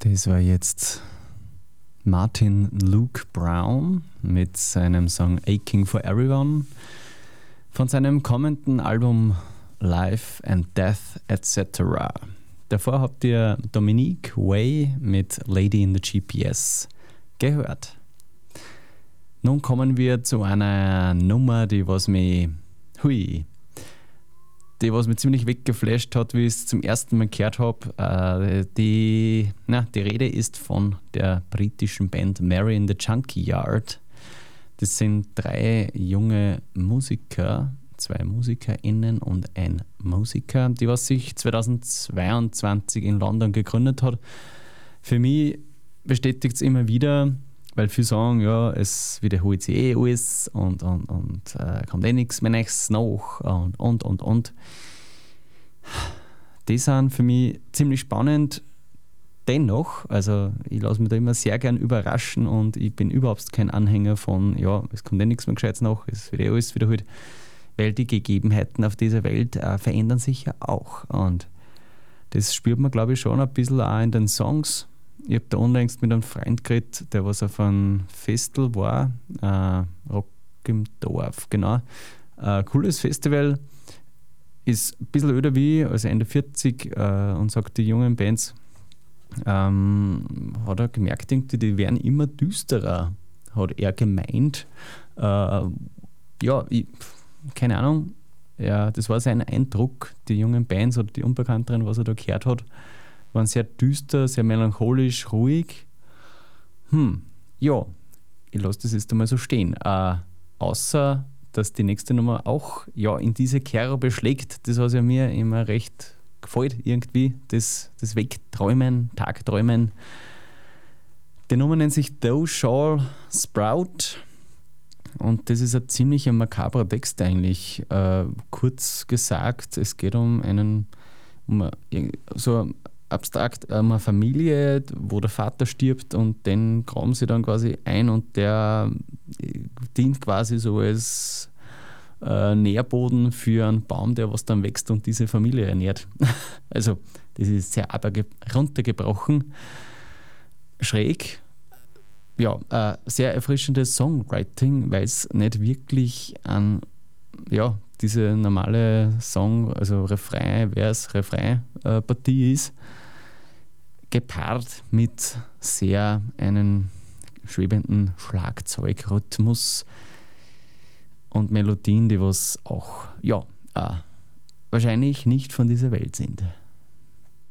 Das war jetzt Martin Luke Brown mit seinem Song Aching for Everyone von seinem kommenden Album Life and Death etc. Davor habt ihr Dominique Way mit Lady in the GPS gehört. Nun kommen wir zu einer Nummer, die was mich ziemlich weggeflasht hat, wie ich es zum ersten Mal gehört habe. Die Rede ist von der britischen Band Mary in the Junkyard. Das sind 3 junge Musiker, 2 MusikerInnen und ein Musiker, die was sich 2022 in London gegründet hat. Für mich bestätigt es immer wieder, weil viele sagen, ja, es wiederholt sich alles und kommt nichts mehr Neues nach und. Die sind für mich ziemlich spannend. Dennoch, also ich lasse mich da immer sehr gern überraschen und ich bin überhaupt kein Anhänger von, ja, es kommt nichts mehr Gescheites nach, es wird alles wiederholt, weil die Gegebenheiten auf dieser Welt verändern sich ja auch. Und das spürt man, glaube ich, schon ein bisschen auch in den Songs. Ich habe da unlängst mit einem Freund geredet, der was auf einem Festival war, Rock im Dorf, genau. Cooles Festival, ist ein bisschen öder wie ich, also Ende 40 und sagt die jungen Bands, hat er gemerkt, die werden immer düsterer, hat er gemeint. Keine Ahnung, ja, das war sein Eindruck, die jungen Bands oder die Unbekannteren, was er da gehört hat, waren sehr düster, sehr melancholisch, ruhig. Ja, ich lasse das jetzt einmal so stehen. Außer, dass die nächste Nummer auch in diese Kerbe schlägt, das was ja mir immer recht gefällt irgendwie, das Wegträumen, Tagträumen. Die Nummer nennt sich Thou Shall Sprout und das ist ein ziemlich makabrer Text eigentlich. Kurz gesagt, es geht abstrakt eine Familie, wo der Vater stirbt und den graben sie dann quasi ein und der dient quasi so als Nährboden für einen Baum, der was dann wächst und diese Familie ernährt. Also das ist sehr runtergebrochen, schräg. Ja, sehr erfrischendes Songwriting, weil es nicht wirklich an diese normale Song, also Refrain, Vers, Refrain-Partie ist, gepaart mit sehr einen schwebenden Schlagzeugrhythmus und Melodien, die was auch wahrscheinlich nicht von dieser Welt sind.